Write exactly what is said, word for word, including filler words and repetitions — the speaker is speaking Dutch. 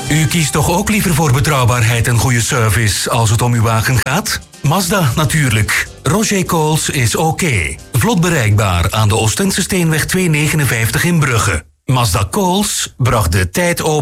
U kiest toch ook liever voor betrouwbaarheid en goede service als het om uw wagen gaat? Mazda natuurlijk. Roger Coles is oké. Vlot bereikbaar aan de Oostense Steenweg tweehonderdnegenenvijftig in Brugge. Mazda Coles bracht de tijd op